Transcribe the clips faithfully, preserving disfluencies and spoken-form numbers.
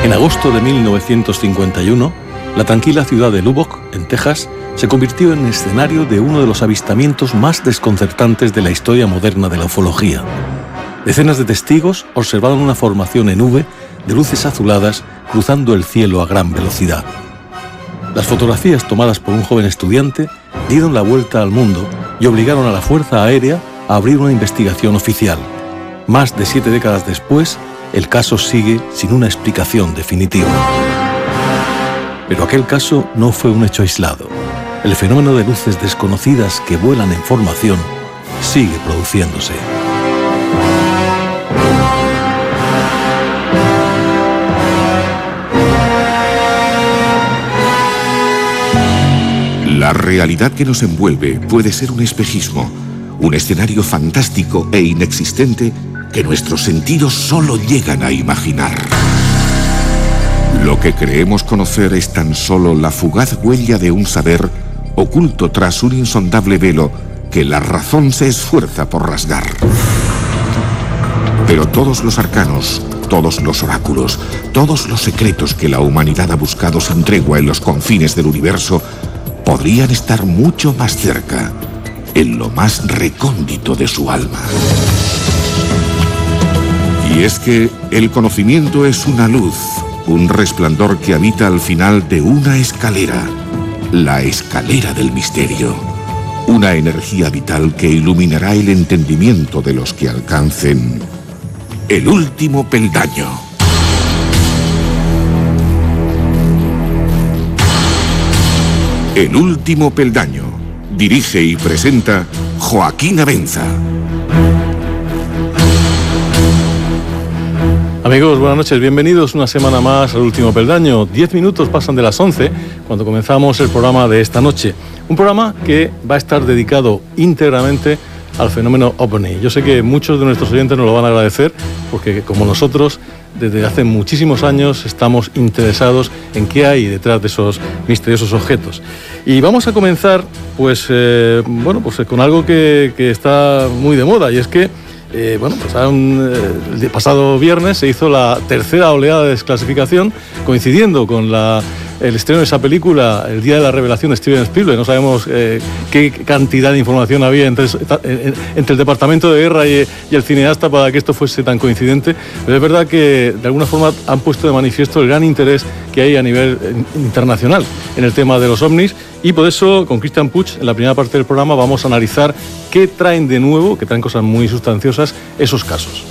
En agosto de mil novecientos cincuenta y uno, la tranquila ciudad de Lubbock, en Texas, se convirtió en escenario de uno de los avistamientos más desconcertantes de la historia moderna de la ufología. Decenas de testigos observaron una formación en V de luces azuladas cruzando el cielo a gran velocidad. Las fotografías tomadas por un joven estudiante dieron la vuelta al mundo y obligaron a la Fuerza Aérea a abrir una investigación oficial. Más de siete décadas después, el caso sigue sin una explicación definitiva. Pero aquel caso no fue un hecho aislado. El fenómeno de luces desconocidas que vuelan en formación sigue produciéndose. La realidad que nos envuelve puede ser un espejismo, un escenario fantástico e inexistente que nuestros sentidos solo llegan a imaginar. Lo que creemos conocer es tan solo la fugaz huella de un saber oculto tras un insondable velo que la razón se esfuerza por rasgar. Pero todos los arcanos, todos los oráculos, todos los secretos que la humanidad ha buscado sin tregua en los confines del universo podrían estar mucho más cerca, en lo más recóndito de su alma. Y es que el conocimiento es una luz, un resplandor que habita al final de una escalera, la escalera del misterio. Una energía vital que iluminará el entendimiento de los que alcancen el último peldaño. El último peldaño. Dirige y presenta Joaquín Abenza. Amigos, buenas noches, bienvenidos una semana más al Último Peldaño. Diez minutos pasan de las once cuando comenzamos el programa de esta noche. Un programa que va a estar dedicado íntegramente al fenómeno OVNI. Yo sé que muchos de nuestros oyentes nos lo van a agradecer porque, como nosotros, desde hace muchísimos años estamos interesados en qué hay detrás de esos misteriosos objetos. Y vamos a comenzar pues, eh, bueno, pues con algo que, que está muy de moda, y es que Eh, bueno, pues un, eh, el pasado viernes se hizo la tercera oleada de desclasificación, coincidiendo con la, el estreno de esa película, el día de la revelación de Steven Spielberg. No sabemos eh, qué cantidad de información había entre, entre el Departamento de Guerra y, y el cineasta para que esto fuese tan coincidente, pero es verdad que de alguna forma han puesto de manifiesto el gran interés que hay a nivel internacional en el tema de los ovnis. Y por eso, con Christian Puig, en la primera parte del programa, vamos a analizar qué traen de nuevo, que traen cosas muy sustanciosas, esos casos.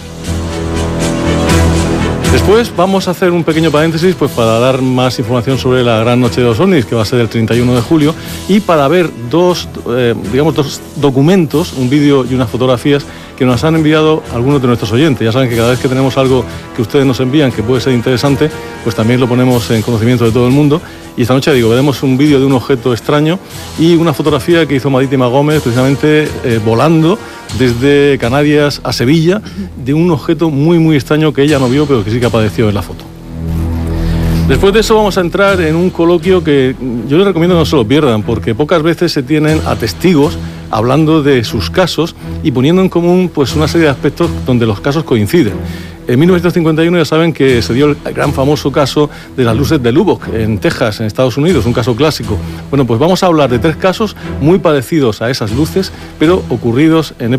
Después vamos a hacer un pequeño paréntesis pues, para dar más información sobre la gran noche de los ovnis, que va a ser el treinta y uno de julio, y para ver dos, eh, digamos, dos documentos, un vídeo y unas fotografías que nos han enviado algunos de nuestros oyentes. Ya saben que cada vez que tenemos algo que ustedes nos envían que puede ser interesante, pues también lo ponemos en conocimiento de todo el mundo. Y esta noche, digo, veremos un vídeo de un objeto extraño y una fotografía que hizo Marítima Gómez, precisamente eh, volando desde Canarias a Sevilla, de un objeto muy, muy extraño que ella no vio, pero que sí que apareció en la foto. Después de eso vamos a entrar en un coloquio que yo les recomiendo que no se lo pierdan, porque pocas veces se tienen a testigos hablando de sus casos y poniendo en común pues, una serie de aspectos donde los casos coinciden. En mil novecientos cincuenta y uno ya saben que se dio el gran famoso caso de las luces de Lubbock, en Texas, en Estados Unidos, un caso clásico. Bueno, pues vamos a hablar de tres casos muy parecidos a esas luces, pero ocurridos en